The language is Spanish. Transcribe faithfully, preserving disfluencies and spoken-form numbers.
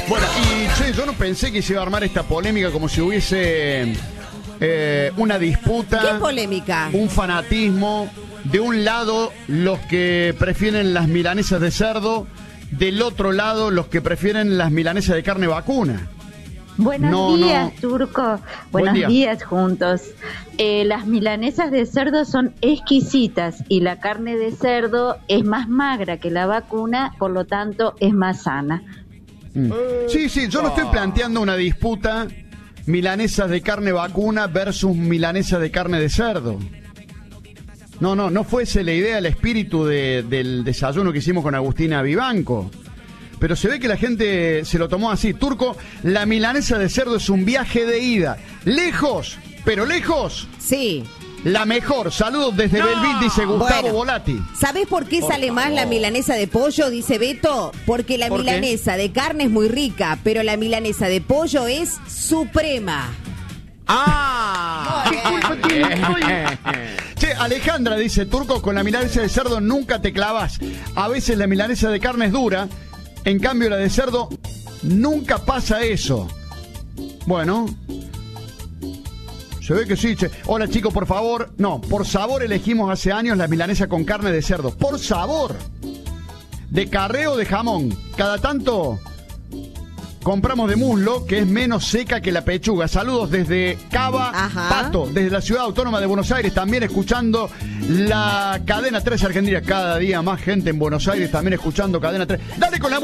Bueno, y che, yo no pensé que se iba a armar esta polémica como si hubiese eh, una disputa. ¿Qué polémica? Un fanatismo. De un lado, los que prefieren las milanesas de cerdo. Del otro lado, los que prefieren las milanesas de carne vacuna. Buenos no, días, no. Turco. Buenos día. días juntos. Eh, las milanesas de cerdo son exquisitas y la carne de cerdo es más magra que la vacuna, por lo tanto es más sana. Mm. Sí, sí, yo no estoy planteando una disputa milanesas de carne vacuna versus milanesas de carne de cerdo. No, no, no fuese la idea, el espíritu de, del desayuno que hicimos con Agustina Vivanco. Pero se ve que la gente se lo tomó así. Turco, la milanesa de cerdo es un viaje de ida. Lejos, pero lejos. Sí. La mejor. Saludos desde no. Belville, dice Gustavo Bueno, Volati. ¿sabés por qué por sale favor. más la milanesa de pollo? Dice Beto. Porque la ¿Por milanesa qué? de carne es muy rica, pero la milanesa de pollo es suprema. ¡Ah! ¿Qué culpa tiene? Che, Alejandra dice, Turco, con la milanesa de cerdo nunca te clavas. A veces la milanesa de carne es dura, en cambio la de cerdo nunca pasa eso. Bueno, se ve que sí, che. Hola chicos, por favor. No, por sabor elegimos hace años la milanesa con carne de cerdo. Por sabor. De carré o de jamón. Cada tanto compramos de muslo, que es menos seca que la pechuga. Saludos desde Cava, Ajá. Pato, desde la Ciudad Autónoma de Buenos Aires, también escuchando la Cadena tres Argentina. Cada día más gente en Buenos Aires también escuchando Cadena tres. Dale con la